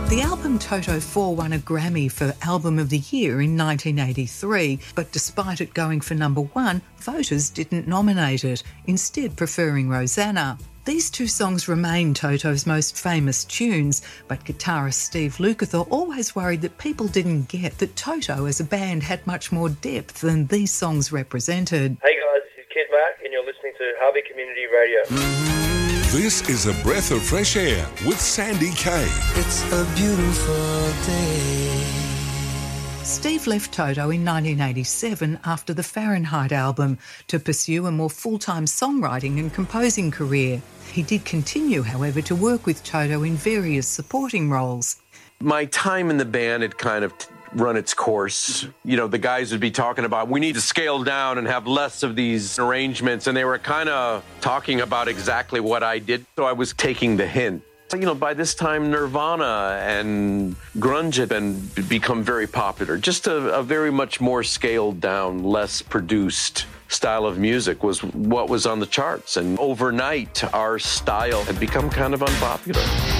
The album Toto 4 won a Grammy for Album of the Year in 1983, but despite it going for number one, voters didn't nominate it, instead preferring Rosanna. These two songs remain Toto's most famous tunes, but guitarist Steve Lukather always worried that people didn't get that Toto as a band had much more depth than these songs represented. Hey guys, this is Kid Mac and you're listening to Harvey Community Radio. This is A Breath of Fresh Air with Sandy Kay. It's a beautiful day. Steve left Toto in 1987 after the Fahrenheit album to pursue a more full-time songwriting and composing career. He did continue, however, to work with Toto in various supporting roles. My time in the band had kind of run its course. You know, the guys would be talking about, we need to scale down and have less of these arrangements, and they were kind of talking about exactly what I did, so I was taking the hint. You know, by this time, Nirvana and grunge had become very popular. Just a very much more scaled down, less produced style of music was what was on the charts. And overnight, our style had become kind of unpopular.